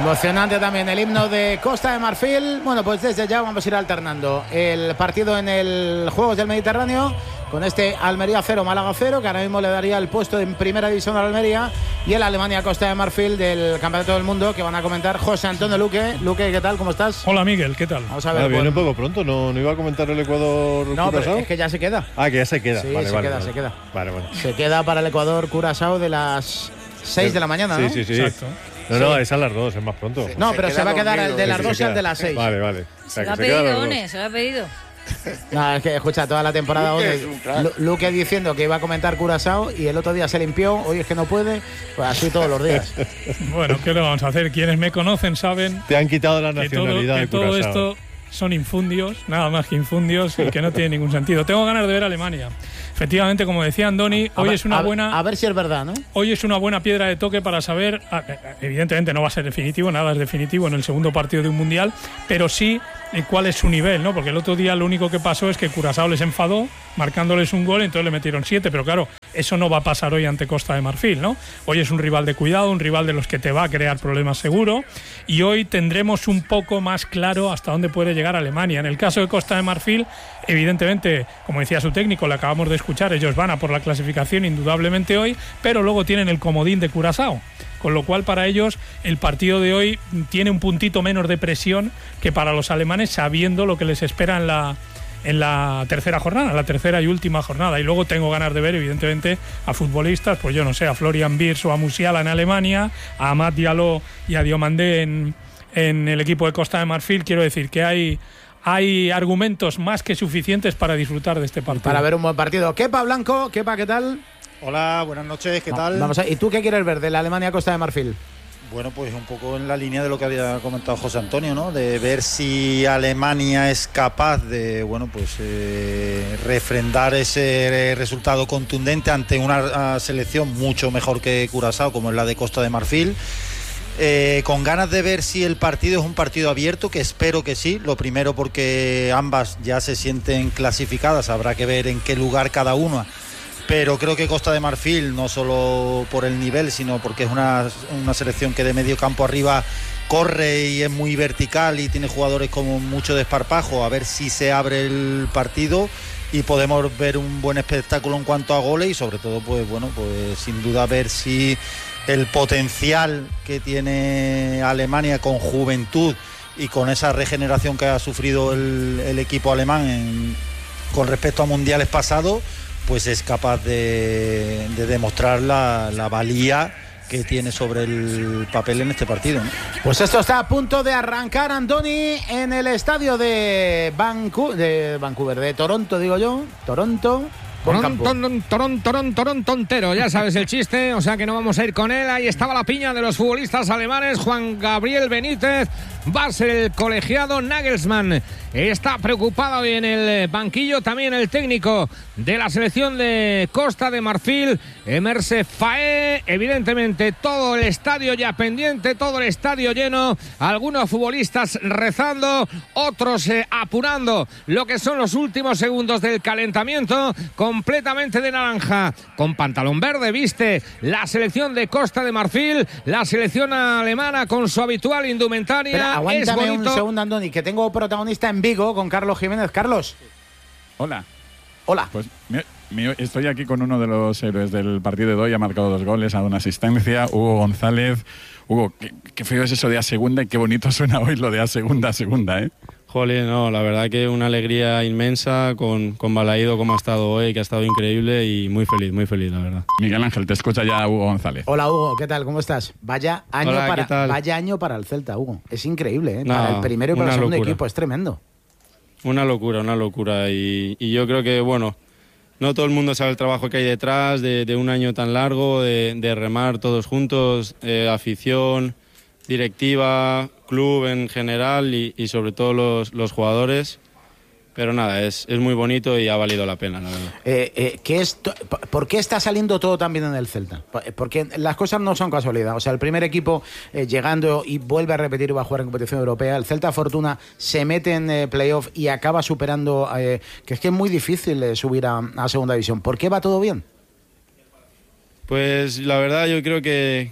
Emocionante también el himno de Costa de Marfil. Bueno, pues desde ya vamos a ir alternando el partido en el Juegos del Mediterráneo con este Almería 0, Málaga 0, que ahora mismo le daría el puesto en primera división a la Almería, y el Alemania-Costa de Marfil del Campeonato del Mundo, que van a comentar José Antonio Luque. Luque, ¿qué tal? ¿Cómo estás? Hola, Miguel, ¿qué tal? Vamos a ver. Viene un poco pronto, ¿no iba a comentar el Ecuador? No, Curazao? pero es que ya se queda. Ah, que ya se queda. Sí, vale, se queda. Vale, bueno. Se queda para el Ecuador Curazao de las 6 de la mañana, ¿no? Sí. Exacto. No, es a las 2, es más pronto. No, pero se va a quedar el de las 2 y el de las 6. Vale. O sea, Se que lo ha se queda a las pedido, dos. One, se lo ha pedido. No, es que escucha toda la temporada Luque diciendo que iba a comentar Curazao y el otro día se limpió, hoy es que no puede, pues así todos los días. Bueno, ¿qué le vamos a hacer? Quienes me conocen saben Te han quitado la que todo, nacionalidad de todo Curazao. esto son infundios, nada más que infundios, y que no tiene ningún sentido. Tengo ganas de ver a Alemania. Efectivamente, como decía Andoni, hoy es una buena... A ver si es verdad, ¿no? Hoy es una buena piedra de toque para saber, evidentemente no va a ser definitivo, nada es definitivo en el segundo partido de un mundial, pero sí cuál es su nivel, ¿no? Porque el otro día lo único que pasó es que Curazao les enfadó, marcándoles un gol, entonces le metieron 7, pero claro, eso no va a pasar hoy ante Costa de Marfil, ¿no? Hoy es un rival de cuidado, un rival de los que te va a crear problemas seguro, y hoy tendremos un poco más claro hasta dónde puede llegar Alemania. En el caso de Costa de Marfil, evidentemente, como decía su técnico, le acabamos de escuchar, ellos van a por la clasificación indudablemente hoy, pero luego tienen el comodín de Curazao, con lo cual para ellos el partido de hoy tiene un puntito menos de presión que para los alemanes, sabiendo lo que les espera en la tercera jornada, la tercera y última jornada. Y luego tengo ganas de ver, evidentemente, a futbolistas, pues yo no sé, a Florian Wirtz o a Musiala en Alemania, a Amad Diallo y a Diomandé en el equipo de Costa de Marfil. Quiero decir que hay argumentos más que suficientes para disfrutar de este partido. Para ver un buen partido. Kepa Blanco, Kepa, ¿qué tal? Hola, buenas noches, ¿qué tal? Vamos a, ¿y tú qué quieres ver de la Alemania-Costa de Marfil? Bueno, pues un poco en la línea de lo que había comentado José Antonio, ¿no? De ver si Alemania es capaz de, bueno, pues refrendar ese resultado contundente ante una selección mucho mejor que Curazao, como es la de Costa de Marfil. Con ganas de ver si el partido es un partido abierto, que espero que sí. Lo primero porque ambas ya se sienten clasificadas, habrá que ver en qué lugar cada una. Pero creo que Costa de Marfil, no solo por el nivel, sino porque es una selección que de medio campo arriba corre y es muy vertical y tiene jugadores con mucho desparpajo. A ver si se abre el partido y podemos ver un buen espectáculo en cuanto a goles y sobre todo, pues bueno, pues sin duda ver si el potencial que tiene Alemania con juventud y con esa regeneración que ha sufrido el equipo alemán con respecto a mundiales pasados, pues es capaz de demostrar la valía que tiene sobre el papel en este partido, ¿no? Pues esto está a punto de arrancar, Andoni, en el estadio de Vancouver, de Toronto, digo yo. Toronto entero, ya sabes el chiste, o sea que no vamos a ir con él. Ahí estaba la piña de los futbolistas alemanes. Juan Gabriel Benítez va a ser el colegiado. Nagelsmann está preocupado hoy en el banquillo, también el técnico de la selección de Costa de Marfil, Emerse Faé. Evidentemente todo el estadio ya pendiente, todo el estadio lleno, algunos futbolistas rezando, otros apurando lo que son los últimos segundos del calentamiento. Completamente de naranja, con pantalón verde, viste la selección de Costa de Marfil, la selección alemana con su habitual indumentaria. Pero aguántame es un segundo, Andoni, que tengo protagonista en Vigo con Carlos Jiménez. Carlos. Hola. Pues estoy aquí con uno de los héroes del partido de hoy. Ha marcado 2 goles, ha dado una asistencia, Hugo González. Hugo, qué feo es eso de a segunda y qué bonito suena hoy lo de a segunda, ¿eh? Jolín, no, la verdad que una alegría inmensa con Balaído como ha estado hoy, que ha estado increíble y muy feliz, la verdad. Miguel Ángel, te escucha ya Hugo González. Hola, Hugo, ¿qué tal? ¿Cómo estás? Vaya año, Hola, vaya año para el Celta, Hugo. Es increíble, ¿eh? No, para el primero y para el segundo locura. equipo, es tremendo. Una locura. Y yo creo que, bueno, no todo el mundo sabe el trabajo que hay detrás de un año tan largo, de remar todos juntos, afición, directiva, club en general y sobre todo los jugadores. Pero nada, es muy bonito y ha valido la pena, la verdad. ¿Por qué está saliendo todo tan bien en el Celta? Porque las cosas no son casualidad. O sea, el primer equipo llegando y vuelve a repetir y va a jugar en competición europea. El Celta Fortuna se mete en playoff y acaba superando, que es muy difícil subir a segunda división. ¿Por qué va todo bien? Pues la verdad yo creo que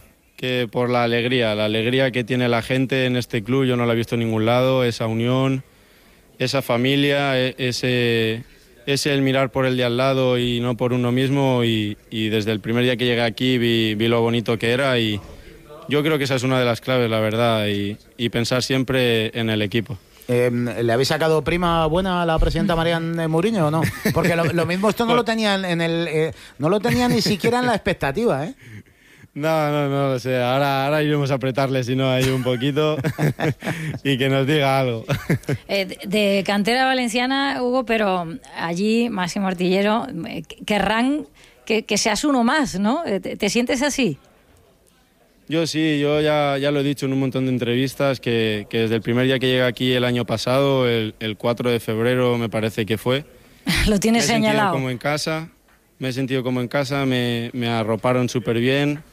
que por la alegría que tiene la gente en este club, yo no la he visto en ningún lado, esa unión, esa familia, ese el mirar por el de al lado y no por uno mismo, y desde el primer día que llegué aquí vi lo bonito que era, y yo creo que esa es una de las claves, la verdad, y pensar siempre en el equipo. ¿Le habéis sacado prima buena a la presidenta Marian Mourinho o no? Porque lo mismo esto no lo tenían no lo tenía ni siquiera en la expectativa, ¿eh? No lo sé. Ahora iremos a apretarle, si no, ahí un poquito y que nos diga algo. De cantera valenciana, Hugo, pero allí, Máximo Artillero, querrán que seas uno más, ¿no? ¿Te sientes así? Yo sí, yo ya lo he dicho en un montón de entrevistas, que desde el primer día que llegué aquí el año pasado, el 4 de febrero me parece que fue. Lo tienes señalado. Me he sentido como en casa, me arroparon súper bien.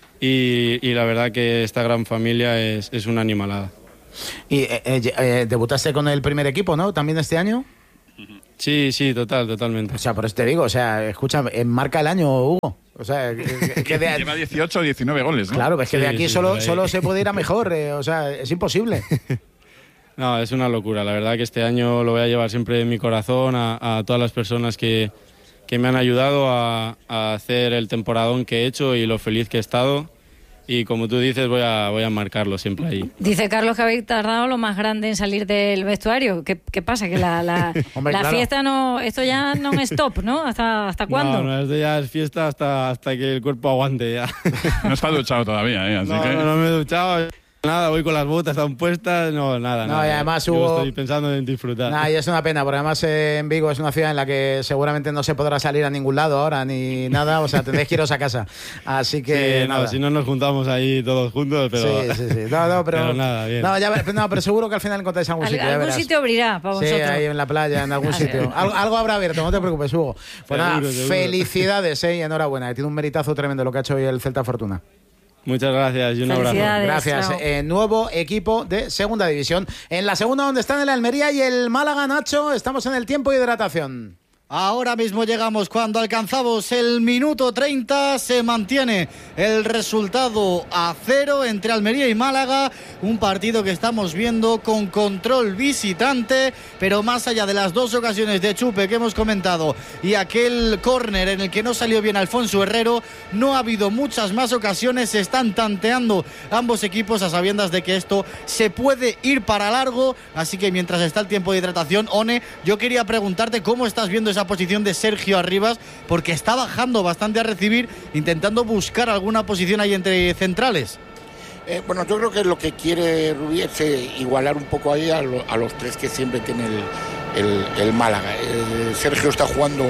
Y la verdad que esta gran familia es una animalada. Y debutaste con el primer equipo, ¿no? ¿También este año? Sí, totalmente. O sea, por eso te digo, o sea, escucha, marca el año, Hugo. O sea, lleva 18 o 19 goles, ¿no? Claro, es que de aquí solo se puede ir a mejor, o sea, es imposible. No, es una locura. La verdad que este año lo voy a llevar siempre en mi corazón, a todas las personas que me han ayudado a hacer el temporadón que he hecho y lo feliz que he estado. Y como tú dices, voy a marcarlo siempre ahí. Dice Carlos que habéis tardado lo más grande en salir del vestuario. ¿Qué pasa? Que Hombre, la claro. Fiesta no... Esto ya no es stop, ¿no? ¿Hasta cuándo? No, esto ya es fiesta hasta que el cuerpo aguante ya. No está duchado todavía, ¿eh? Así que... no me he duchado. Nada, voy con las botas tan puestas, nada. Y además Hugo, estoy pensando en disfrutar. Y es una pena, porque además en Vigo es una ciudad en la que seguramente no se podrá salir a ningún lado ahora, ni nada, o sea, tendréis que iros a casa. Así que sí, nada. Si no nos juntamos ahí todos juntos, pero... Sí. pero nada, bien. Pero seguro que al final encontráis algún sitio. Algún sitio abrirá para vosotros. Sí, ahí en la playa, en algún sitio. Algo habrá abierto, no te preocupes, Hugo. Pues seguro. Felicidades, y enhorabuena. Tiene un meritazo tremendo lo que ha hecho hoy el Celta Fortuna. Muchas gracias y un abrazo. Gracias. Nuevo equipo de segunda división. En la segunda, donde están el Almería y el Málaga, Nacho, estamos en el tiempo de hidratación. Ahora mismo llegamos cuando alcanzamos el minuto 30, se mantiene el resultado a 0 entre Almería y Málaga, un partido que estamos viendo con control visitante, pero más allá de las dos ocasiones de chupe que hemos comentado y aquel córner en el que no salió bien Alfonso Herrero, no ha habido muchas más ocasiones, se están tanteando ambos equipos a sabiendas de que esto se puede ir para largo, así que mientras está el tiempo de hidratación, One, yo quería preguntarte cómo estás viendo esa posición de Sergio Arribas, porque está bajando bastante a recibir, intentando buscar alguna posición ahí entre centrales. Bueno, yo creo que lo que quiere Rubí es igualar un poco ahí a los tres que siempre tiene el Málaga. Sergio está jugando,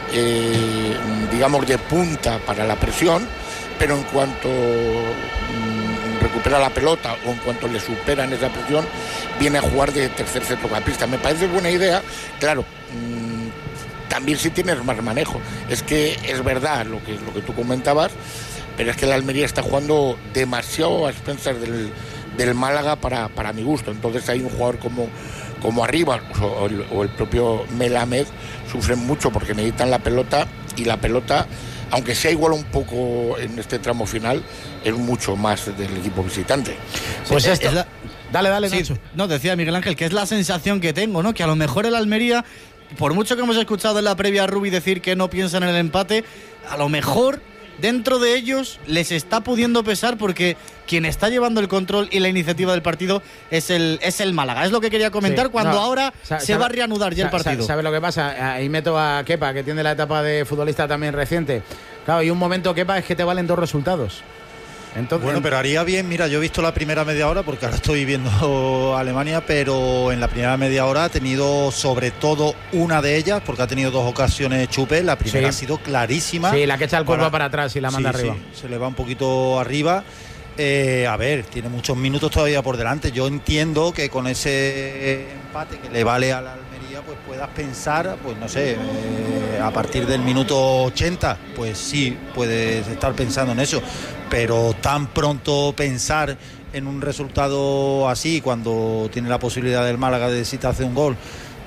digamos, de punta para la presión, pero en cuanto recupera la pelota o en cuanto le superan esa presión, viene a jugar de tercer centrocampista. Me parece buena idea, claro. También si tienes más manejo. Es que es verdad lo que tú comentabas, pero es que la Almería está jugando demasiado a expensas del Málaga para mi gusto. Entonces hay un jugador como Arribas o el propio Melamed sufren mucho porque necesitan la pelota, y la pelota, aunque sea igual un poco en este tramo final, es mucho más del equipo visitante. Pues esto... Dale, sí, Nacho. No, decía Miguel Ángel que es la sensación que tengo, ¿no? Que a lo mejor el Almería, por mucho que hemos escuchado en la previa a Rubí decir que no piensan en el empate, a lo mejor dentro de ellos les está pudiendo pesar, porque quien está llevando el control y la iniciativa del partido es el Málaga. Es lo que quería comentar ahora se va a reanudar ya el partido. ¿Sabe lo que pasa? Ahí meto a Kepa, que tiene la etapa de futbolista también reciente. Claro, y un momento, Kepa, es que te valen dos resultados. Entonces, bueno, pero haría bien, mira, yo he visto la primera media hora porque ahora estoy viendo Alemania, pero en la primera media hora ha tenido sobre todo una de ellas, porque ha tenido dos ocasiones Chupe, la primera ha sido clarísima. Sí, la que echa el cuerpo para atrás y la manda arriba. Sí, se le va un poquito arriba. A ver, tiene muchos minutos todavía por delante. Yo entiendo que con ese empate que le vale a la Almería, pues puedas pensar, pues no sé, a partir del minuto 80, pues sí, puedes estar pensando en eso. Pero tan pronto pensar en un resultado así, cuando tiene la posibilidad del Málaga de necesitarse un gol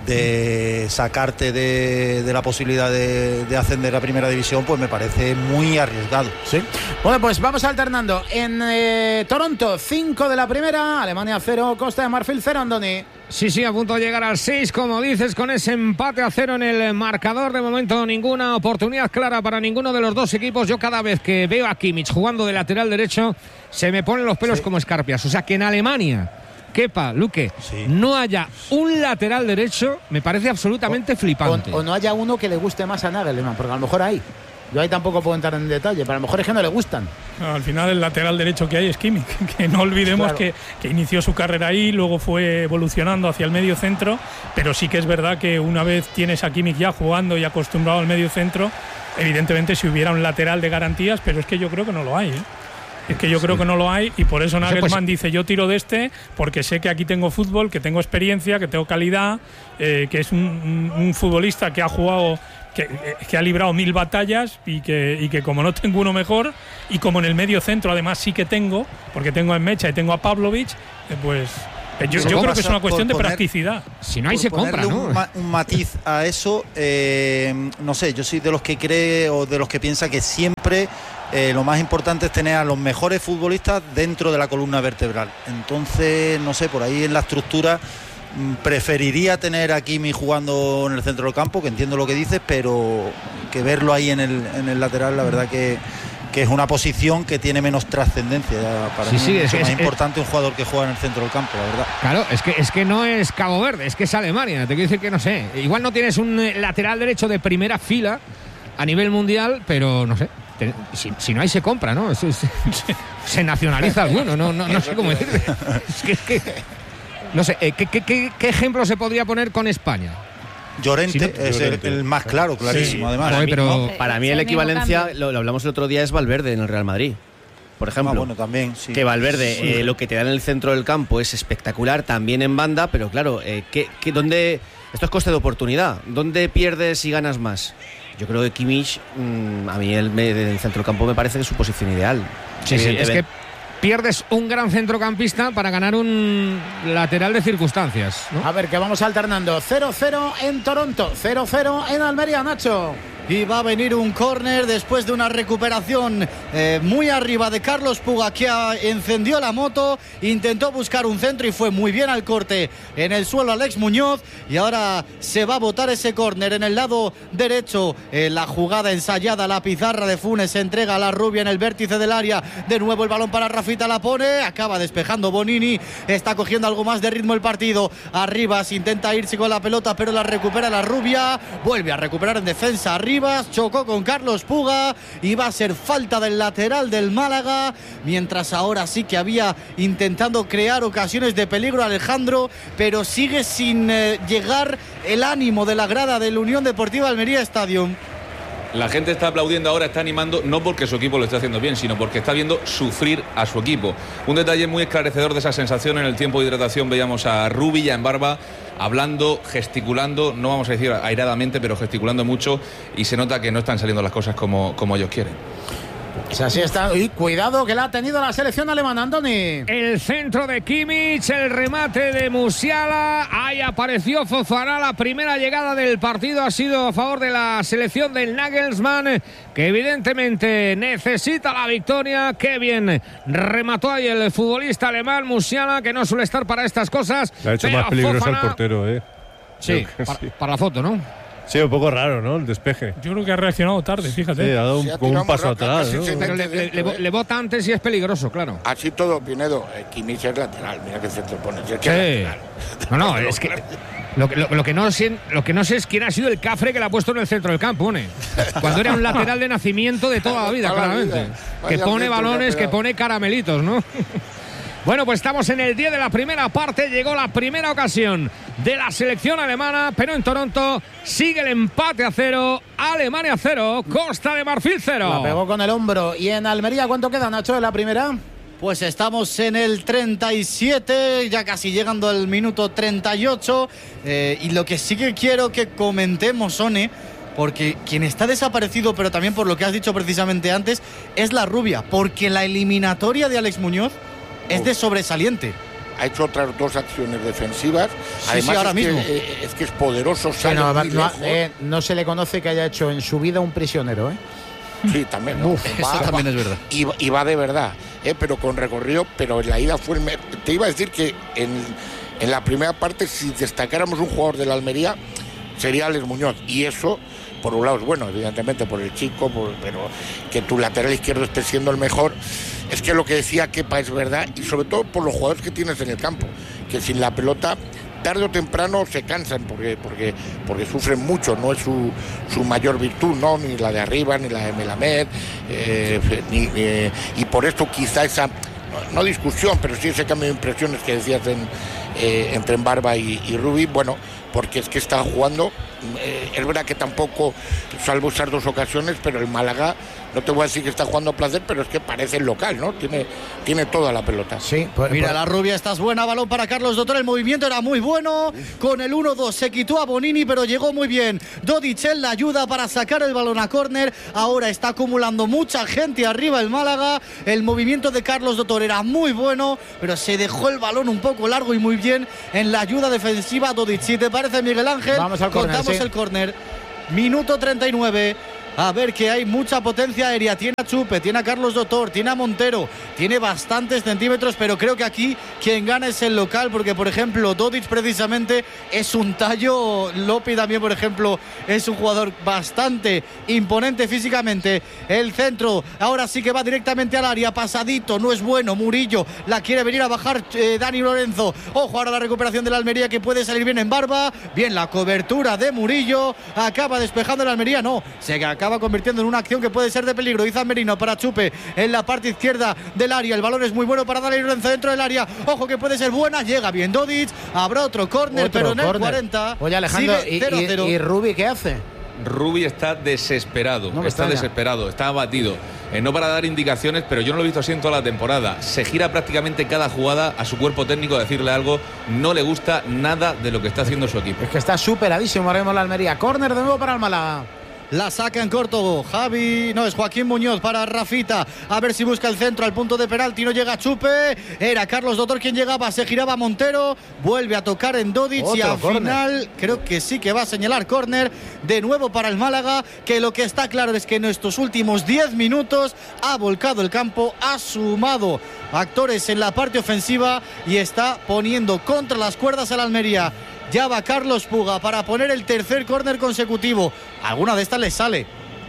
de sacarte de la posibilidad de ascender a primera división, pues me parece muy arriesgado. Sí. Bueno, pues vamos alternando. En Toronto, 5 de la primera, Alemania 0, Costa de Marfil 0, Andoni. Sí, a punto de llegar al 6, como dices, con ese empate a 0 en el marcador. De momento ninguna oportunidad clara para ninguno de los dos equipos. Yo cada vez que veo a Kimmich jugando de lateral derecho, se me ponen los pelos como escarpias. O sea, que en Alemania, Kepa, Luque, no haya un lateral derecho, me parece absolutamente flipante. O no haya uno que le guste más a Nagelsmann, porque a lo mejor hay. Yo ahí tampoco puedo entrar en detalle, pero a lo mejor es que no le gustan. No, al final el lateral derecho que hay es Kimmich, que no olvidemos que inició su carrera ahí, luego fue evolucionando hacia el medio centro, pero sí que es verdad que una vez tienes a Kimmich ya jugando y acostumbrado al medio centro, evidentemente si hubiera un lateral de garantías, pero es que yo creo que no lo hay, ¿eh? Es que yo creo que no lo hay y por eso Nagelsmann dice yo tiro de este porque sé que aquí tengo fútbol, que tengo experiencia, que tengo calidad, que es un futbolista que ha jugado, que ha librado 1000 batallas y que como no tengo uno mejor y como en el medio centro además sí que tengo, porque tengo a Mecha y tengo a Pavlovic, pues yo creo que es una cuestión de practicidad. Si no hay se compra, ¿no? Un matiz a eso, no sé, yo soy de los que cree o de los que piensa que siempre lo más importante es tener a los mejores futbolistas dentro de la columna vertebral. Entonces, no sé, por ahí en la estructura preferiría tener a Kimmich jugando en el centro del campo, que entiendo lo que dices, pero que verlo ahí en el lateral, la verdad que es una posición que tiene menos trascendencia. Para mí es más importante un jugador que juega en el centro del campo, la verdad. Claro, es que no es Cabo Verde, es que es Alemania. Te quiero decir que no sé. Igual no tienes un lateral derecho de primera fila a nivel mundial, pero no sé. Si no hay se compra, ¿no? Se nacionaliza alguno, no sé cómo decirlo. Es que no sé, ¿qué ejemplo se podría poner con España? Llorente es el más claro, clarísimo, además. Para mí la equivalencia, lo hablamos el otro día, es Valverde en el Real Madrid. Por ejemplo, bueno, también, sí. Que Valverde lo que te da en el centro del campo es espectacular, también en banda, pero claro, ¿dónde? Esto es coste de oportunidad. ¿Dónde pierdes y ganas más? Yo creo que Kimmich, a mí el centro del campo me parece que es su posición ideal. Sí, es que pierdes un gran centrocampista para ganar un lateral de circunstancias, ¿no? A ver, que vamos alternando. 0-0 en Toronto, 0-0 en Almería, Nacho. Y va a venir un córner después de una recuperación muy arriba de Carlos Puga, que encendió la moto, intentó buscar un centro y fue muy bien al corte en el suelo Alex Muñoz. Y ahora se va a botar ese córner en el lado derecho. La jugada ensayada, la pizarra de Funes, se entrega a la rubia en el vértice del área. De nuevo el balón para Rafita, la pone, acaba despejando Bonini. Está cogiendo algo más de ritmo el partido. Arribas intenta irse con la pelota, pero la recupera la rubia. Vuelve a recuperar en defensa arriba. Chocó con Carlos Puga y va a ser falta del lateral del Málaga, mientras ahora sí que había intentando crear ocasiones de peligro Alejandro, pero sigue sin llegar el ánimo de la grada del Unión Deportiva Almería Stadium. La gente está aplaudiendo ahora, está animando, no porque su equipo lo esté haciendo bien, sino porque está viendo sufrir a su equipo. Un detalle muy esclarecedor de esa sensación: en el tiempo de hidratación veíamos a Rubi ya en barba, hablando, gesticulando, no vamos a decir airadamente, pero gesticulando mucho, y se nota que no están saliendo las cosas como ellos quieren. Pues así está. Y cuidado que la ha tenido la selección alemana, Andoni. El centro de Kimmich, el remate de Musiala. Ahí apareció Fofana. La primera llegada del partido ha sido a favor de la selección del Nagelsmann, que evidentemente necesita la victoria. Qué bien remató ahí el futbolista alemán Musiala, que no suele estar para estas cosas. Le ha hecho más peligroso al portero, Sí, para la foto, ¿no? Sí, un poco raro, ¿no? El despeje. Yo creo que ha reaccionado tarde, fíjate. Sí, ha dado un paso atrás, ¿no? Pero le bota antes y es peligroso, claro. Así todo, Pinedo. Kimmich es lateral, mira que centro pone. No, es que lo que no sé es quién ha sido el cafre que le ha puesto en el centro del campo, pone. Cuando era un lateral de nacimiento de toda la vida, claramente. Que pone balones, que pone caramelitos, ¿no? Bueno, pues estamos en el 10 de la primera parte. Llegó la primera ocasión de la selección alemana, pero en Toronto sigue el empate a 0. Alemania 0, Costa de Marfil 0. La pegó con el hombro. ¿Y en Almería cuánto queda, Nacho, de la primera? Pues estamos en el 37, ya casi llegando al minuto 38. Y lo que sí que quiero que comentemos, Sone, porque quien está desaparecido, pero también por lo que has dicho precisamente antes, es la rubia. Porque la eliminatoria de Alex Muñoz es de sobresaliente. ha hecho otras 2 acciones defensivas. Además, sí, ahora mismo. Es que es poderoso, sale muy lejos. No se le conoce que haya hecho en su vida un prisionero, ¿eh? Sí, también. ¿no? Eso también es verdad. Y va de verdad, pero con recorrido, pero en la ida fue te iba a decir que en la primera parte, si destacáramos un jugador de la Almería, sería Alex Muñoz. Y eso, por un lado, es bueno, evidentemente, por el chico, pero que tu lateral izquierdo esté siendo el mejor. Es que lo que decía Kepa es verdad, y sobre todo por los jugadores que tienes en el campo, que sin la pelota tarde o temprano se cansan porque sufren mucho, no es su mayor virtud, no, ni la de arriba, ni la de Melamed, y por esto quizá esa, no discusión, pero sí ese cambio de impresiones que decías entre Barba y Rubi, bueno, porque es que está jugando, es verdad que tampoco, salvo esas 2 ocasiones, pero el Málaga, no te voy a decir que está jugando a placer, pero es que parece el local, ¿no? Tiene toda la pelota. Sí, mira, la rubia, esta es buena, balón para Carlos Dotor, el movimiento era muy bueno, con el 1-2 se quitó a Bonini, pero llegó muy bien Dodic en la ayuda para sacar el balón a córner. Ahora está acumulando mucha gente arriba el Málaga, el movimiento de Carlos Dotor era muy bueno, pero se dejó el balón un poco largo y muy bien en la ayuda defensiva Dodic. Si te parece, Miguel Ángel, vamos al córner, contamos el córner. Minuto 39. A ver, que hay mucha potencia aérea. Tiene a Chupe, tiene a Carlos Dotor, tiene a Montero, tiene bastantes centímetros, pero creo que aquí quien gana es el local, porque por ejemplo Dodic precisamente es un tallo. Lopi también, por ejemplo, es un jugador bastante imponente físicamente. El centro ahora sí que va directamente al área, pasadito, no es bueno. Murillo la quiere venir a bajar Dani Lorenzo. Ojo ahora la recuperación de la Almería, que puede salir bien en Barba. Bien la cobertura de Murillo, acaba despejando la Almería, no, se acaba convirtiendo en una acción que puede ser de peligro. Izan Merino para Chupe en la parte izquierda del área, el balón es muy bueno para Dani Lorenzo dentro del área, ojo que puede ser buena, llega bien Dodic, habrá otro córner, pero en el 40. Oye, Alejandro, sigue 0-0. ¿Y Rubi qué hace? Rubi está desesperado, está abatido. No para dar indicaciones, pero yo no lo he visto así en toda la temporada. Se gira prácticamente cada jugada a su cuerpo técnico a decirle algo. No le gusta nada de lo que está haciendo su equipo. Es que está superadísimo ahora mismo la Almería. Córner de nuevo para el Málaga. La saca en corto es Joaquín Muñoz para Rafita, a ver si busca el centro al punto de penalti, no llega Chupe, era Carlos Dotor quien llegaba, se giraba Montero, vuelve a tocar en Dodic y al final creo que sí que va a señalar córner de nuevo para el Málaga, que lo que está claro es que en estos últimos 10 minutos ha volcado el campo, ha sumado actores en la parte ofensiva y está poniendo contra las cuerdas a la Almería. Ya va Carlos Puga para poner el tercer córner consecutivo. Alguna de estas le sale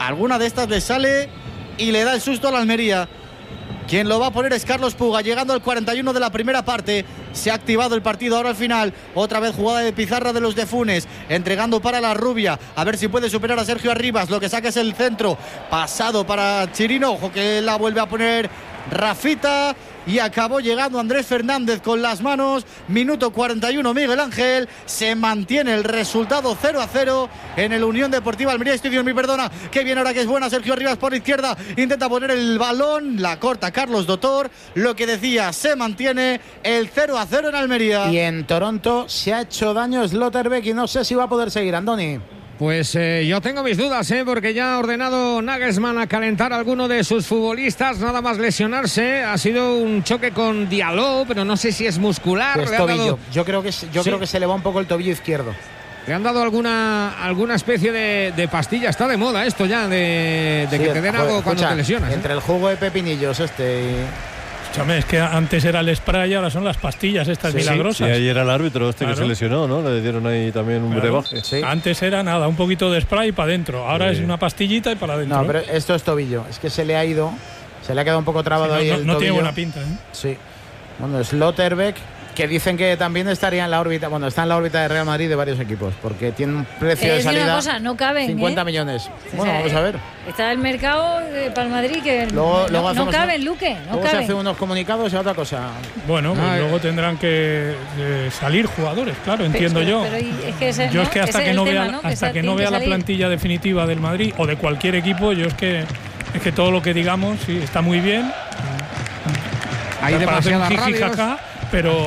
y le da el susto a la Almería. Quien lo va a poner es Carlos Puga, llegando al 41 de la primera parte. Se ha activado el partido ahora al final. Otra vez jugada de pizarra de los de Funes, entregando para la rubia, a ver si puede superar a Sergio Arribas. Lo que saca es el centro, pasado para Chirino, ojo que la vuelve a poner Rafita. Y acabó llegando Andrés Fernández con las manos. Minuto 41, Miguel Ángel. Se mantiene el resultado 0-0 en el Unión Deportiva Almería Stadium. Que viene ahora, que es buena Sergio Arribas por izquierda. Intenta poner el balón, la corta Carlos Dotor. Lo que decía, se mantiene el 0-0 en Almería. Y en Toronto se ha hecho daño Slotterbeck y no sé si va a poder seguir, Andoni. Pues yo tengo mis dudas, porque ya ha ordenado Nagelsmann a calentar a alguno de sus futbolistas, nada más lesionarse. Ha sido un choque con Diallo, pero no sé si es muscular. Es tobillo. Yo creo que se le va un poco el tobillo izquierdo. Le han dado alguna especie de pastilla. Está de moda esto ya, de que te den algo cuando te lesionas. Entre el jugo de pepinillos Es que antes era el spray y ahora son las pastillas estas milagrosas. Sí, ayer era el árbitro que se lesionó, ¿no? Le dieron ahí también un brebaje. Sí. Antes era nada, un poquito de spray y para adentro. Ahora es una pastillita y para adentro. No, pero esto es tobillo. Es que se le ha quedado un poco trabado ahí el tobillo. No tiene buena pinta, Sí. Bueno, Slotterbeck, que dicen que también estaría en la órbita, está en la órbita de Real Madrid de varios equipos, porque tiene un precio de salida. Una cosa, no caben, 50 millones. Bueno, vamos a ver. Está el mercado para el Madrid que luego no caben, Luque. Luego se hacen unos comunicados y otra cosa. Bueno, pues luego tendrán que salir jugadores, claro, entiendo yo. Yo es que hasta que no vea la plantilla definitiva del Madrid o de cualquier equipo, yo es que todo lo que digamos sí está muy bien. Hay demasiadas radios. Pero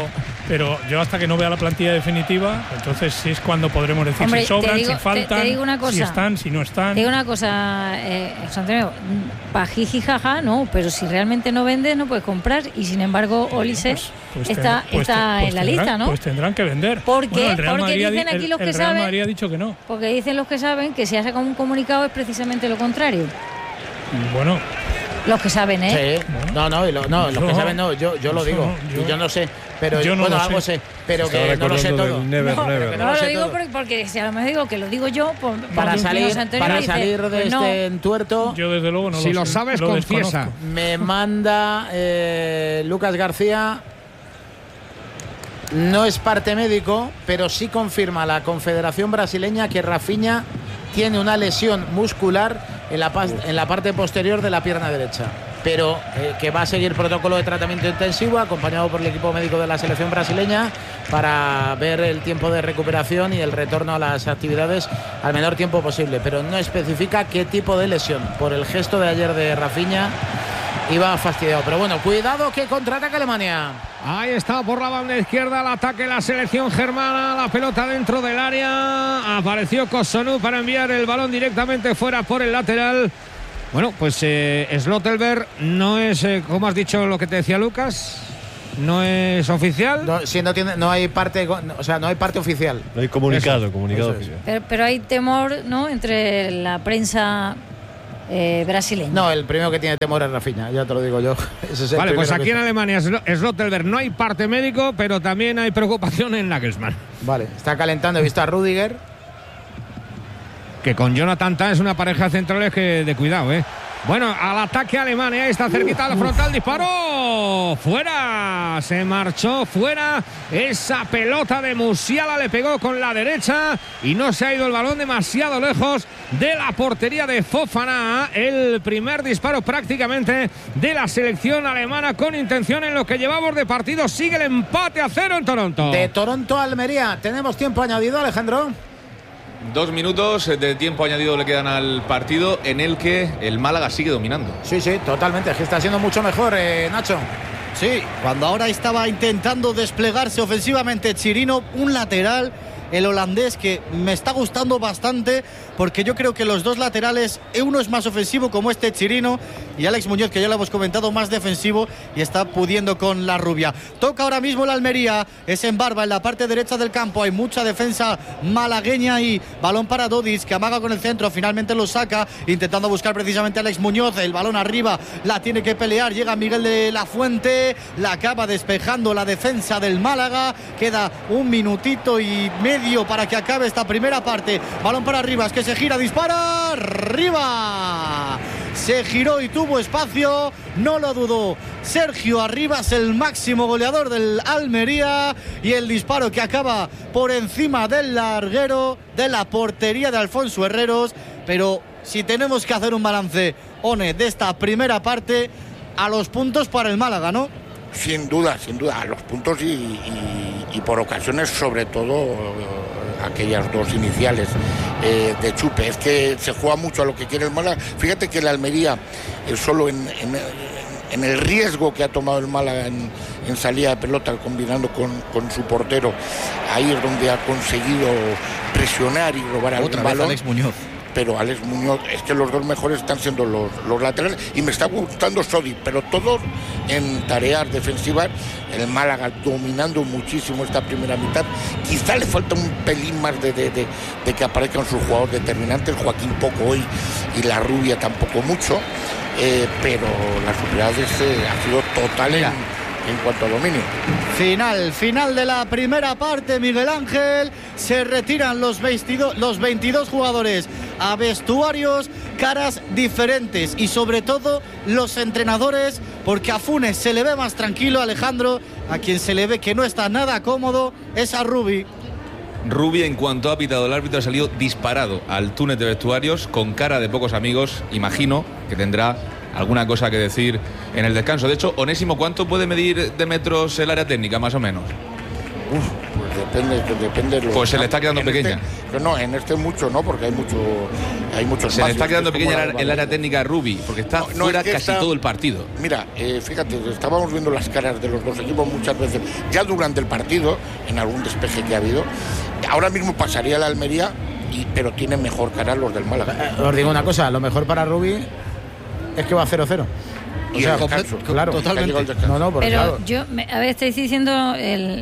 pero yo hasta que no vea la plantilla definitiva, entonces sí es cuando podremos decir si sobran, si faltan, te digo una cosa, si están, si no están. Te digo una cosa, José Antonio, pa' jiji jaja, no, pero si realmente no vendes no puedes comprar y sin embargo Olise está en la lista, ¿no? Pues tendrán que vender. ¿Por qué? Porque dicen aquí los que saben. El Real Madrid ha dicho que no. Porque dicen los que saben que si hace como un comunicado es precisamente lo contrario. Bueno. Los que saben, ¿eh? Sí. Los que saben no, yo lo digo. Y yo no sé, pero yo no algo sé, pero que no lo sé todo. No lo digo porque si a lo mejor digo que lo digo yo para salir de este entuerto. Yo desde luego no si lo sabes, confiesa. Me manda Lucas García. No es parte médico, pero sí confirma la Confederación Brasileña que Rafinha tiene una lesión muscular en la parte posterior de la pierna derecha, pero que va a seguir protocolo de tratamiento intensivo acompañado por el equipo médico de la selección brasileña para ver el tiempo de recuperación y el retorno a las actividades al menor tiempo posible, pero no especifica qué tipo de lesión. Por el gesto de ayer de Rafinha iba fastidiado, pero bueno, cuidado que contraataca Alemania. Ahí está por la banda izquierda el ataque de la selección germana, la pelota dentro del área, apareció Kosunu para enviar el balón directamente fuera por el lateral. Bueno, pues Slottelberg no es, como has dicho lo que te decía Lucas, no es oficial. No hay parte, o sea, no hay parte oficial. No hay comunicado oficial. Pero hay temor, ¿no?, entre la prensa brasileña. No, el primero que tiene temor es Rafinha, ya te lo digo yo. Vale, pues aquí en Alemania Slottelberg no hay parte médico, pero también hay preocupación en Nagelsmann. Vale, está calentando, he visto a Rüdiger. Que con Jonathan Tah es una pareja centrales que de cuidado, Bueno, al ataque alemán, ahí está cerquita al frontal, disparó, fuera, se marchó fuera, esa pelota de Musiala le pegó con la derecha y no se ha ido el balón demasiado lejos de la portería de Fofana. El primer disparo prácticamente de la selección alemana con intención en lo que llevamos de partido. Sigue el empate a 0 en Toronto. De Toronto a Almería, tenemos tiempo añadido, Alejandro. 2 minutos de tiempo añadido le quedan al partido en el que el Málaga sigue dominando. Sí, totalmente, es que está siendo mucho mejor, Nacho. Sí, cuando ahora estaba intentando desplegarse ofensivamente Chirino, un lateral, el holandés, que me está gustando bastante porque yo creo que los dos laterales, uno es más ofensivo como Chirino y Alex Muñoz, que ya lo hemos comentado, más defensivo y está pudiendo con la rubia. Toca ahora mismo la Almería, es en Barba, en la parte derecha del campo, hay mucha defensa malagueña y balón para Dodis, que amaga con el centro, finalmente lo saca, intentando buscar precisamente a Alex Muñoz, el balón arriba, la tiene que pelear, llega Miguel de la Fuente, la acaba despejando la defensa del Málaga, queda un minutito y medio para que acabe esta primera parte, balón para Rivas, que se gira, dispara, arriba, se giró y tuvo espacio, no lo dudó Sergio Arribas, el máximo goleador del Almería, y el disparo que acaba por encima del larguero de la portería de Alfonso Herreros. Pero si tenemos que hacer un balance, One, de esta primera parte, a los puntos para el Málaga, ¿no? Sin duda, a los puntos y por ocasiones, sobre todo aquellas dos iniciales de chupe. Es que se juega mucho a lo que quiere el Málaga. Fíjate que el Almería, solo en el riesgo que ha tomado el Málaga en salida de pelota, combinando con su portero, ahí es donde ha conseguido presionar y robar algún balón. Alex Muñoz. Pero Alex Muñoz, es que los dos mejores están siendo los laterales, y me está gustando Sodi, pero todos en tareas defensivas. El Málaga dominando muchísimo esta primera mitad. Quizá le falta un pelín más de que aparezcan sus jugadores determinantes, Joaquín poco hoy y la Rubia tampoco mucho, pero la superioridad ha sido total en cuanto a dominio. Final de la primera parte, Miguel Ángel. Se retiran los 22 jugadores a vestuarios, caras diferentes, y sobre todo los entrenadores, porque a Funes se le ve más tranquilo, Alejandro, a quien se le ve que no está nada cómodo es a Rubi. Rubi, en cuanto ha pitado el árbitro, ha salido disparado al túnel de vestuarios con cara de pocos amigos. Imagino que tendrá alguna cosa que decir en el descanso. De hecho, Onésimo, ¿cuánto puede medir de metros el área técnica, más o menos? Pues depende. Pues se le está quedando pequeña. No, en este mucho no, porque hay Hay muchos Se le está espacios, quedando que es como pequeña el área técnica a Rubi, porque está fuera es que casi todo el partido. Mira, fíjate, estábamos viendo las caras de los dos equipos muchas veces, ya durante el partido, en algún despeje que ha habido. Ahora mismo pasaría la Almería, pero tienen mejor cara los del Málaga. Os digo una cosa, lo mejor para Rubi es que va 0-0. O sea, claro, totalmente. No, porque pero claro. a ver, estáis diciendo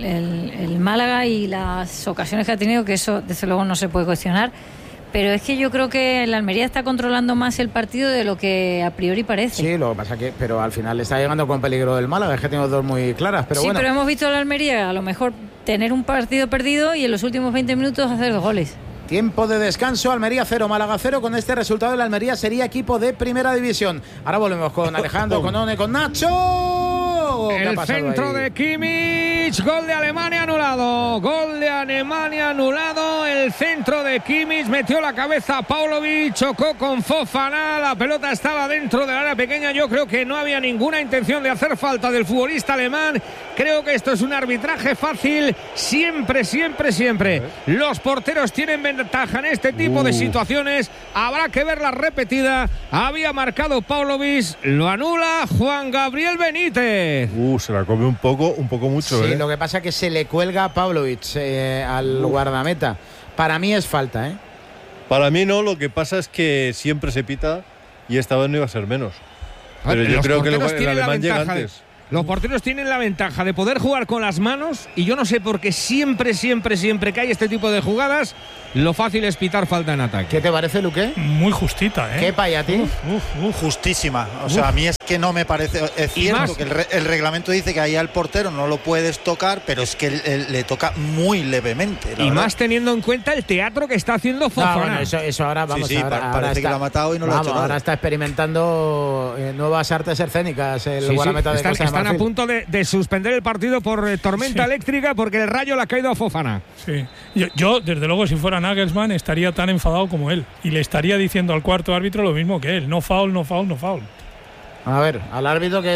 el Málaga y las ocasiones que ha tenido, que eso desde luego no se puede cuestionar, pero es que yo creo que la Almería está controlando más el partido de lo que a priori parece. Sí, lo que pasa que, pero al final le está llegando con peligro del Málaga, es que tengo dos muy claras, pero sí, bueno. pero hemos visto a la Almería a lo mejor tener un partido perdido y en los últimos 20 minutos hacer 2 goles. Tiempo de descanso, Almería 0, Málaga 0. Con este resultado, la Almería sería equipo de primera división. Ahora volvemos con Alejandro, con One, con Nacho. El centro de Kimmich, gol de Alemania anulado. Gol de Alemania anulado. El centro de Kimmich, metió la cabeza a Paulovic, chocó con Fofana. La pelota estaba dentro del área pequeña. Yo creo que no había ninguna intención de hacer falta del futbolista alemán. Creo que esto es un arbitraje fácil. Siempre, siempre, siempre. Los porteros tienen ventaja en este tipo de situaciones. Habrá que verla repetida. Había marcado Paulovic, lo anula Juan Gabriel Benítez. Se la come un poco mucho. Sí, lo que pasa es que se le cuelga a Paulovic al guardameta. Para mí es falta, ¿eh? Para mí no, lo que pasa es que siempre se pita y esta vez no iba a ser menos. Pero yo creo que el alemán llega antes. Los porteros tienen la ventaja de poder jugar con las manos y yo no sé por qué siempre que hay este tipo de jugadas, lo fácil es pitar falta en ataque. ¿Qué te parece, Luque? Muy justita, ¿eh? ¿Qué paya a ti? Justísima. O sea, a mí es que no me parece... Es cierto que el reglamento dice que ahí al portero no lo puedes tocar, pero es que le toca muy levemente. Y más teniendo en cuenta el teatro que está haciendo Fofana. Bueno, eso ahora vamos a ver. Parece que lo ha matado y no lo ha hecho nada. Ahora está experimentando nuevas artes escénicas el guardameta de Costa de Marfil. Están a punto de suspender el partido por tormenta eléctrica porque el rayo le ha caído a Fofana. Sí. Yo, desde luego, si fuera Nagelsmann, estaría tan enfadado como él. Y le estaría diciendo al cuarto árbitro lo mismo que él. No foul, no foul, no foul. A ver, al árbitro que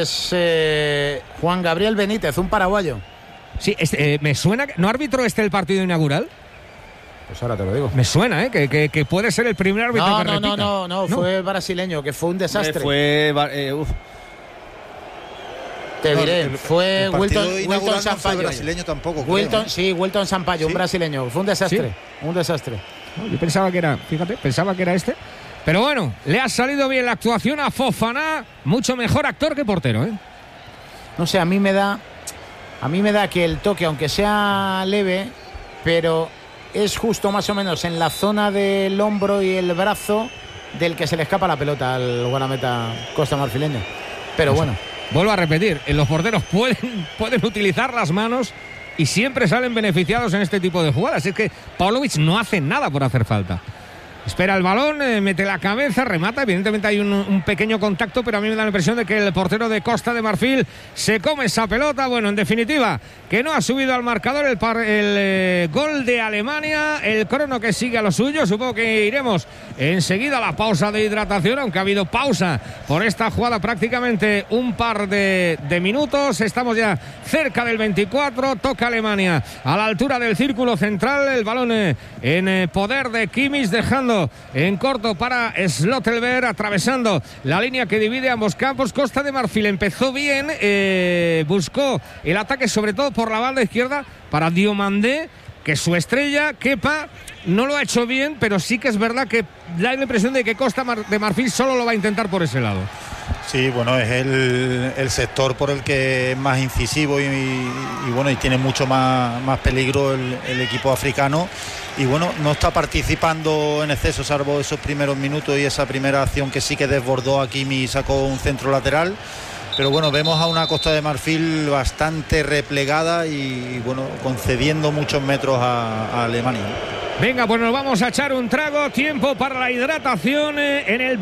es Juan Gabriel Benítez, un paraguayo. Sí, me suena... ¿No árbitro el partido inaugural? Pues ahora te lo digo. Me suena, que puede ser el primer árbitro que repita. No, fue brasileño, que fue un desastre. Te diré, fue Wilton Sampaio. Brasileño tampoco. Wilton Sampaio, un brasileño. Fue un desastre. ¿Sí? Un desastre. No, yo pensaba que era este. Pero bueno, le ha salido bien la actuación a Fofana. Mucho mejor actor que portero, ¿eh? No sé, a mí me da que el toque, aunque sea leve, pero es justo más o menos en la zona del hombro y el brazo del que se le escapa la pelota al guardameta costamarfileño. Pero bueno. Vuelvo a repetir, los porteros pueden utilizar las manos y siempre salen beneficiados en este tipo de jugadas. Es que Paulovic no hace nada por hacer falta. Espera el balón, mete la cabeza, remata. Evidentemente hay un pequeño contacto, pero a mí me da la impresión de que el portero de Costa de Marfil se come esa pelota. Bueno, en definitiva, que no ha subido al marcador el gol de Alemania. El crono que sigue a lo suyo. Supongo que iremos enseguida a la pausa de hidratación, aunque ha habido pausa por esta jugada prácticamente un par de minutos. Estamos ya cerca del 24. Toca Alemania a la altura del círculo central. El balón en poder de Kimmich, dejando en corto para Slottelberg, atravesando la línea que divide ambos campos. Costa de Marfil empezó bien, buscó el ataque sobre todo por la banda izquierda para Diomandé, que su estrella, Kepa, no lo ha hecho bien, pero sí que es verdad que da la impresión de que Costa de Marfil solo lo va a intentar por ese lado. Sí, bueno, es el sector por el que es más incisivo y tiene mucho más peligro el equipo africano. Y bueno, no está participando en exceso, salvo esos primeros minutos y esa primera acción que sí que desbordó a Kimi y sacó un centro lateral. Pero bueno, vemos a una Costa de Marfil bastante replegada y bueno, concediendo muchos metros a Alemania. Venga, pues nos vamos a echar un trago. Tiempo para la hidratación en el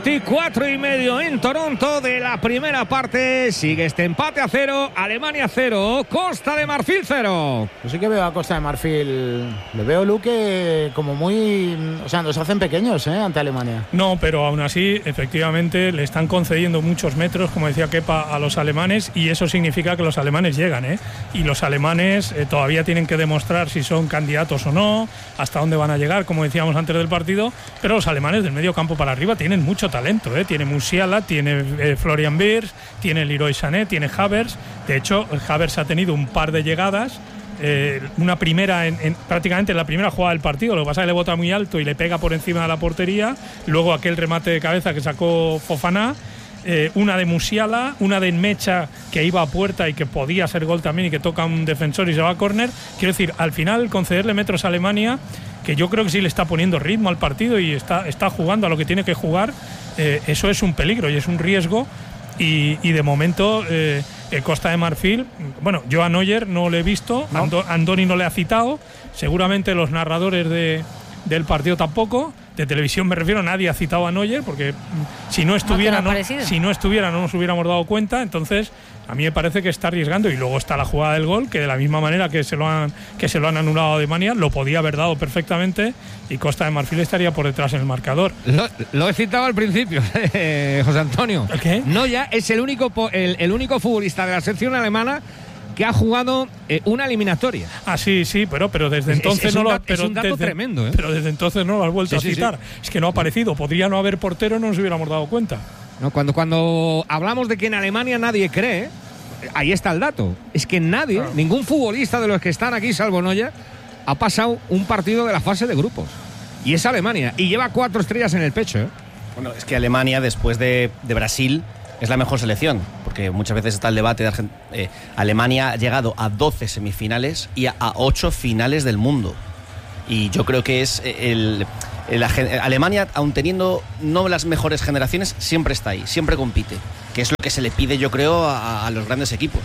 24:30 en Toronto de la primera parte. Sigue este empate a 0. Alemania 0, Costa de Marfil 0. Yo sí que veo a Costa de Marfil. Le veo, Luque, como muy... O sea, nos hacen pequeños ante Alemania. No, pero aún así, efectivamente, le están concediendo muchos metros, como decía Kepa, a los alemanes, y eso significa que los alemanes llegan, ¿eh? Y los alemanes todavía tienen que demostrar si son candidatos o no hasta dónde van a llegar, como decíamos antes del partido, pero los alemanes del medio campo para arriba tienen mucho talento, tiene Musiala, tiene Florian Wirtz, tiene Leroy Sané, tiene Havertz. De hecho, Havertz ha tenido un par de llegadas, una primera prácticamente en la primera jugada del partido, lo que pasa es que le bota muy alto y le pega por encima de la portería, luego aquel remate de cabeza que sacó Fofana, una de Musiala, una de Mecha que iba a puerta y que podía ser gol también y que toca un defensor y se va a córner. Quiero decir, al final concederle metros a Alemania, que yo creo que sí le está poniendo ritmo al partido y está jugando a lo que tiene que jugar, eso es un peligro y es un riesgo. Y de momento Costa de Marfil, bueno, yo a Neuer no le he visto, no. Andoni no le ha citado, seguramente los narradores del partido tampoco, de televisión me refiero, nadie ha citado a Neuer, porque si no estuviera no nos hubiéramos dado cuenta. Entonces a mí me parece que está arriesgando, y luego está la jugada del gol, que de la misma manera que se lo han anulado a Alemania, lo podía haber dado perfectamente y Costa de Marfil estaría por detrás en el marcador. Lo he citado al principio, José Antonio. ¿El qué? Neuer es el único futbolista de la selección alemana que ha jugado una eliminatoria. Sí, pero desde entonces es un dato tremendo, Pero desde entonces no lo has vuelto a citar. Sí. Es que no ha aparecido. Podría no haber portero, no nos hubiéramos dado cuenta. No, cuando hablamos de que en Alemania nadie cree, ahí está el dato. Es que nadie, ningún futbolista de los que están aquí, salvo Neuer, ha pasado un partido de la fase de grupos. Y es Alemania. Y lleva 4 estrellas en el pecho. Bueno, es que Alemania, después de Brasil, es la mejor selección, porque muchas veces está el debate de Alemania ha llegado a 12 semifinales y a 8 finales del mundo. Y yo creo que es Alemania, aun teniendo no las mejores generaciones, siempre está ahí, siempre compite, que es lo que se le pide, yo creo, a los grandes equipos.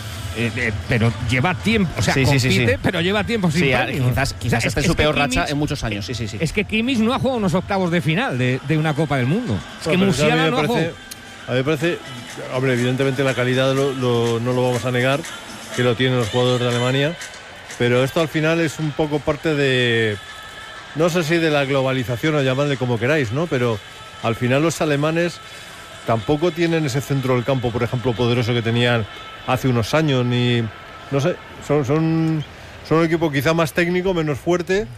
Pero lleva tiempo, o sea, compite, pero lleva tiempo sin premio. Quizás esté en su peor racha en muchos años. Sí. Es que Kimmich no ha jugado unos octavos de final de una Copa del Mundo. Es que Musiala no ha jugado. A mí me parece, hombre, evidentemente la calidad no lo vamos a negar, que lo tienen los jugadores de Alemania, pero esto al final es un poco parte de, no sé si de la globalización o llamadle como queráis, ¿no? Pero al final los alemanes tampoco tienen ese centro del campo, por ejemplo, poderoso que tenían hace unos años, ni, no sé, son un equipo quizá más técnico, menos fuerte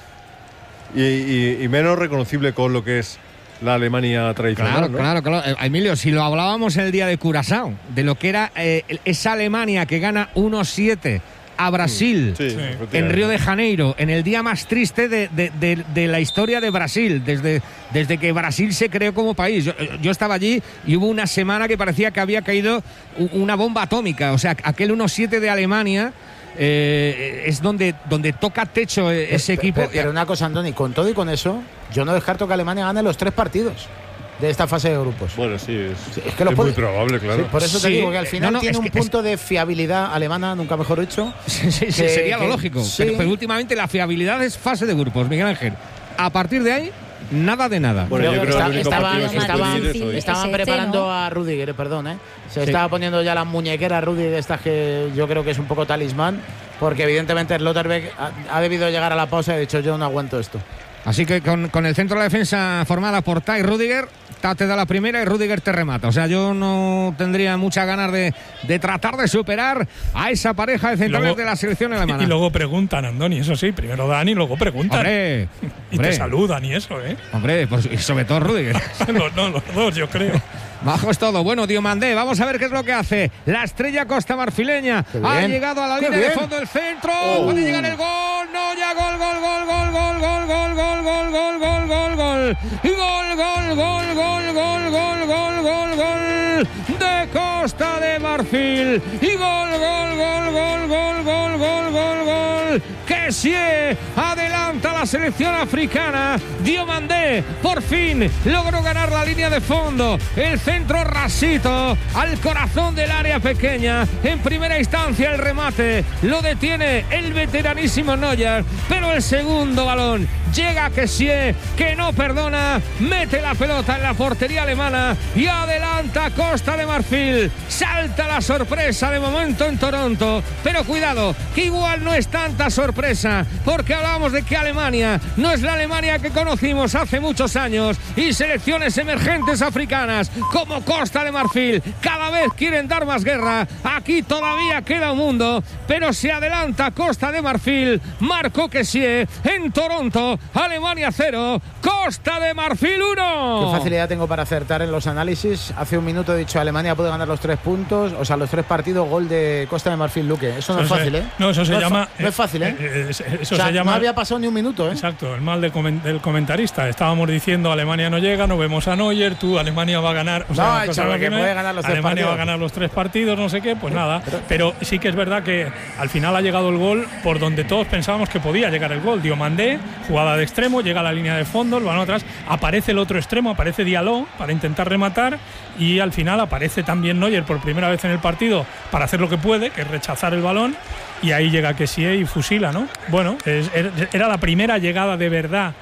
y menos reconocible con lo que es la Alemania tradicional. Claro. Emilio, si lo hablábamos el día de Curazao, de lo que era esa Alemania que gana 1-7 a Brasil en Río de Janeiro, en el día más triste de la historia de Brasil, desde que Brasil se creó como país. Yo estaba allí y hubo una semana que parecía que había caído una bomba atómica. O sea, aquel 1-7 de Alemania es donde toca techo ese equipo. Pero una cosa, Andoni, con todo y con eso, yo no descarto que Alemania gane los 3 partidos de esta fase de grupos. Bueno, sí, es que es muy probable, claro. Sí, por eso te digo que al final tiene un punto de fiabilidad alemana, nunca mejor dicho. Sería lo lógico. Pero últimamente la fiabilidad es fase de grupos, Miguel Ángel. A partir de ahí, nada de nada. Bueno, yo creo que estaban preparando a Rüdiger, Se estaba poniendo ya la muñequera Rüdiger, estas que yo creo que es un poco talismán, porque evidentemente Schlotterbeck ha debido llegar a la pausa y ha dicho: yo no aguanto esto. Así que con el centro de la defensa formada por Tai y Rüdiger, Ta te da la primera y Rüdiger te remata. O sea, yo no tendría muchas ganas de tratar de superar a esa pareja de centrales de la selección alemana. Y luego preguntan, Andoni, eso sí, primero dan y luego preguntan. Hombre, te saludan y eso, Hombre, pues, y sobre todo Rüdiger. los dos, yo creo. Bajo es todo. Bueno, Diomandé, vamos a ver qué es lo que hace. La estrella costa marfileña ha llegado a la línea de fondo del centro. Puede llegar el gol. No, ya gol. De Costa de Marfil. Y gol. Que sí, adelanta la selección africana. Diomandé por fin logró ganar la línea de fondo. El centro rasito al corazón del área pequeña. En primera instancia el remate lo detiene el veteranísimo Neuer, pero el segundo balón llega a Kessie, que no perdona, mete la pelota en la portería alemana y adelanta Costa de Marfil. Salta la sorpresa de momento en Toronto, pero cuidado, que igual no es tanta sorpresa sorpresa, porque hablábamos de que Alemania no es la Alemania que conocimos hace muchos años, y selecciones emergentes africanas como Costa de Marfil cada vez quieren dar más guerra. Aquí todavía queda un mundo, pero se adelanta Costa de Marfil. Marco Kessié en Toronto. Alemania 0, Costa de Marfil 1. Qué facilidad tengo para acertar en los análisis. Hace un minuto he dicho Alemania puede ganar los 3 puntos, o sea, los 3 partidos, gol de Costa de Marfil, Luque. Eso no es fácil, ¿eh? No, eso se llama... No es fácil, ¿eh? Eso o sea, se llama... no había pasado ni un minuto, ¿eh? Exacto, el mal del comentarista. Estábamos diciendo Alemania no llega, no vemos a Neuer, tú Alemania va a ganar... O sea, que puede ganar los 3 Alemania partidos. va a ganar los 3 partidos, no sé qué, pues nada. Pero sí que es verdad que al final ha llegado el gol por donde todos pensábamos que podía llegar el gol. Diomandé, jugada de extremo, llega a la línea de fondo, el balón atrás, aparece el otro extremo, aparece Diallo para intentar rematar, y al final aparece también Neuer por primera vez en el partido para hacer lo que puede, que es rechazar el balón, y ahí llega Kessié y fusila, ¿no? Bueno, era la primera llegada de verdad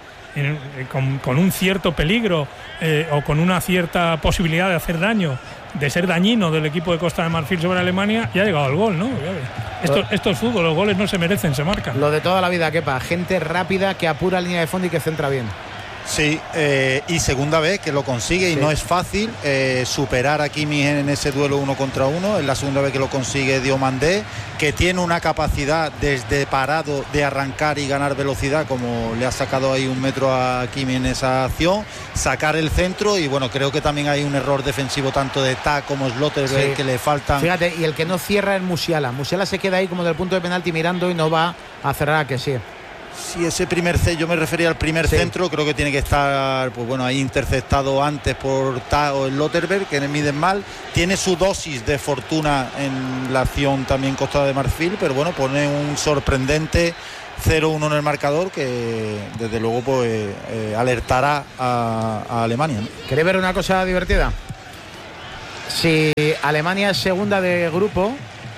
con un cierto peligro o con una cierta posibilidad de hacer daño, de ser dañino del equipo de Costa de Marfil sobre Alemania, y ha llegado el gol, ¿no? Esto es fútbol, los goles no se merecen, se marcan. Lo de toda la vida, Kepa, gente rápida que apura línea de fondo y que centra bien. Sí, y segunda vez que lo consigue, y no es fácil superar a Kimmich en ese duelo 1 contra 1. Es la segunda vez que lo consigue Diomandé, que tiene una capacidad desde parado de arrancar y ganar velocidad, como le ha sacado ahí 1 metro a Kimmich en esa acción, sacar el centro, y bueno, creo que también hay un error defensivo tanto de Ta como Slotterberg, que le faltan. Fíjate, y el que no cierra es Musiala. Musiala se queda ahí como del punto de penalti mirando y no va a cerrar a Kessié. Sí, ese primer yo me refería al primer centro, creo que tiene que estar, pues bueno, ahí interceptado antes por Ta o el Slotterberg, que miden mal. Tiene su dosis de fortuna en la acción también Costa de Marfil, pero bueno, pone un sorprendente 0-1 en el marcador que desde luego pues alertará a Alemania, ¿no? ¿Queréis ver una cosa divertida? Si Alemania es segunda de grupo,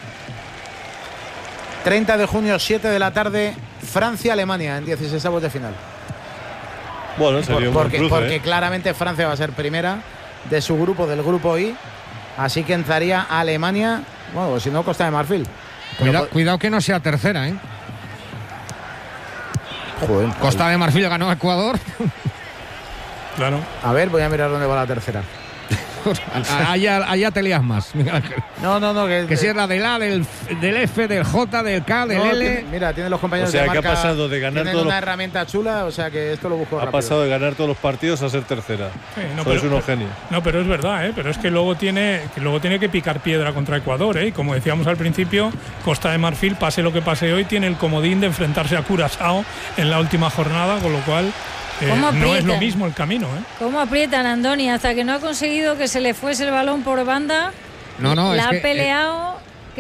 30 de junio, 7 de la tarde, Francia-Alemania en 16avos de final. Bueno, sería un buen cruce, porque claramente Francia va a ser primera de su grupo, del grupo I, así que entraría Alemania, bueno, si no, Costa de Marfil. Cuidado que no sea tercera, ¿eh? Joder, Costa de Marfil ganó a Ecuador. Claro. A ver, voy a mirar dónde va la tercera. allá te lías más, Miguel Ángel. No, que si es la del A, del F, del J, del K, del L. Mira, tiene los compañeros, o sea, de marca, que ha pasado de ganar tienen una herramienta chula, o sea que esto lo busco rápido. Pasado de ganar todos los partidos a ser tercera. Es unos genios. No, pero es verdad, pero es que luego tiene que picar piedra contra Ecuador, y como decíamos al principio, Costa de Marfil, pase lo que pase hoy, tiene el comodín de enfrentarse a Curazao en la última jornada, con lo cual no es lo mismo el camino, ¿Cómo aprietan, Andoni? Hasta que no ha conseguido que se le fuese el balón por banda. No, la ha peleado.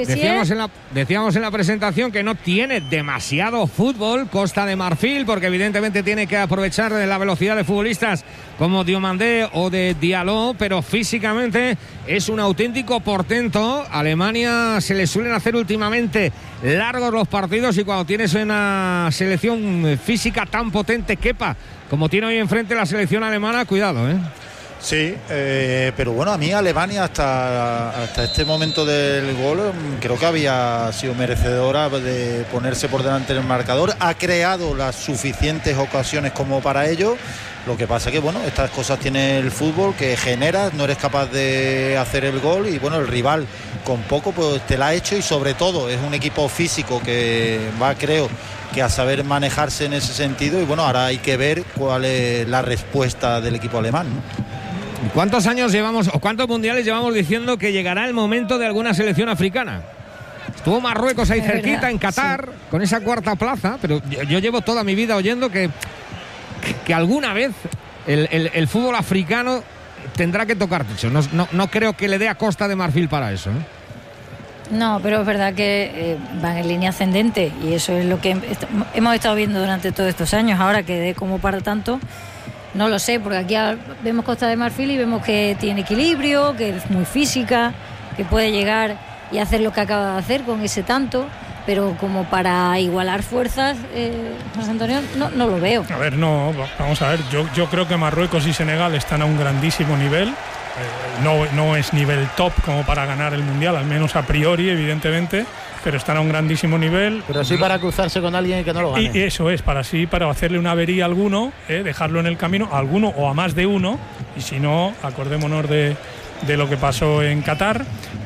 Decíamos en la presentación que no tiene demasiado fútbol Costa de Marfil, porque evidentemente tiene que aprovechar de la velocidad de futbolistas como Diomandé o de Diallo, pero físicamente es un auténtico portento. A Alemania se le suelen hacer últimamente largos los partidos, y cuando tienes una selección física tan potente, Kepa, como tiene hoy enfrente la selección alemana, cuidado, Sí, pero bueno, a mí Alemania hasta este momento del gol creo que había sido merecedora de ponerse por delante del marcador. Ha creado las suficientes ocasiones como para ello. Lo que pasa que, bueno, estas cosas tiene el fútbol, que generas, no eres capaz de hacer el gol, y bueno, el rival con poco pues te la ha hecho, y sobre todo es un equipo físico que va, creo, que a saber manejarse en ese sentido, y bueno, ahora hay que ver cuál es la respuesta del equipo alemán, ¿no? ¿Cuántos años llevamos o cuántos mundiales llevamos diciendo que llegará el momento de alguna selección africana? Estuvo Marruecos ahí cerquita, en Qatar, con esa 4ª plaza, pero yo llevo toda mi vida oyendo que alguna vez el fútbol africano tendrá que tocar techo. No creo que le dé a Costa de Marfil para eso, No, pero es verdad que van en línea ascendente, y eso es lo que hemos estado viendo durante todos estos años. Ahora que dé como para tanto, no lo sé, porque aquí vemos Costa de Marfil y vemos que tiene equilibrio, que es muy física, que puede llegar y hacer lo que acaba de hacer con ese tanto, pero como para igualar fuerzas, José Antonio, no lo veo. A ver, no, vamos a ver, yo creo que Marruecos y Senegal están a un grandísimo nivel, no es nivel top como para ganar el Mundial, al menos a priori, evidentemente, pero están a un grandísimo nivel. Pero sí para cruzarse con alguien que no lo gane. Y eso es, para hacerle una avería a alguno, dejarlo en el camino, a alguno o a más de uno, y si no, acordémonos de lo que pasó en Qatar,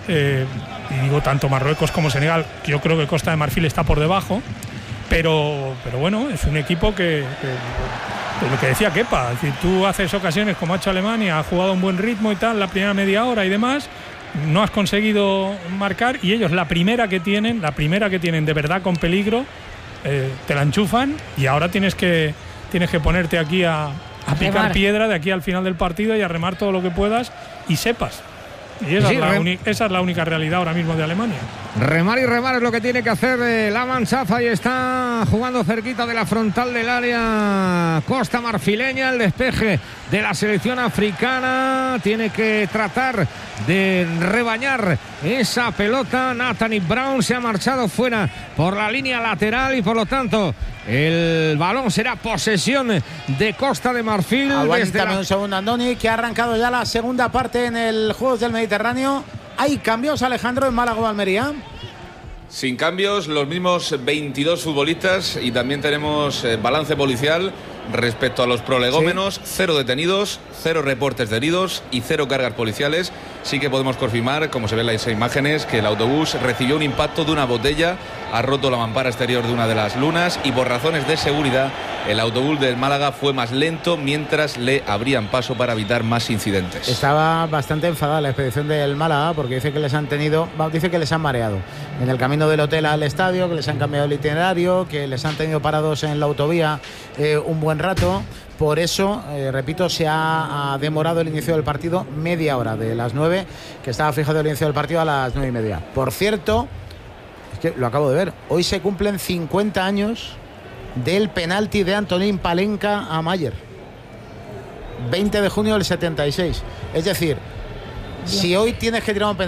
y digo, tanto Marruecos como Senegal, yo creo que Costa de Marfil está por debajo, pero bueno, es un equipo que lo que decía Kepa, es decir, tú haces ocasiones como ha hecho Alemania, ha jugado un buen ritmo y tal, la primera media hora y demás, no has conseguido marcar, y ellos la primera que tienen de verdad con peligro, te la enchufan, y ahora tienes que ponerte aquí a picar piedra de aquí al final del partido y a remar todo lo que puedas y sepas. Y esa es la única realidad ahora mismo de Alemania. Remar y remar es lo que tiene que hacer la Manchafa, y está jugando cerquita de la frontal del área Costa Marfileña. El despeje de la selección africana, tiene que tratar de rebañar esa pelota. Nathaniel Brown se ha marchado fuera por la línea lateral y por lo tanto el balón será posesión de Costa de Marfil. Aguántame un segundo, Andoni, que ha arrancado ya la segunda parte en el Juegos del Mediterráneo. ¿Hay cambios, Alejandro, en Málaga o Almería? Sin cambios, los mismos 22 futbolistas, y también tenemos balance policial respecto a los prolegómenos. 0 detenidos, 0 reportes de heridos y 0 cargas policiales. Sí que podemos confirmar, como se ven las imágenes, que el autobús recibió un impacto de una botella, ha roto la mampara exterior de una de las lunas, y por razones de seguridad el autobús del Málaga fue más lento mientras le abrían paso para evitar más incidentes. Estaba bastante enfadada la expedición del Málaga porque dice que les han mareado en el camino del hotel al estadio, que les han cambiado el itinerario, que les han tenido parados en la autovía un buen rato. Por eso, repito, se ha demorado el inicio del partido media hora, de las 9, que estaba fijado el inicio del partido, a las 9:30. Por cierto, es que lo acabo de ver, hoy se cumplen 50 años del penalti de Antonín Palenka a Mayer. 20 de junio del 76. Es decir, si hoy tienes que tirar un penalti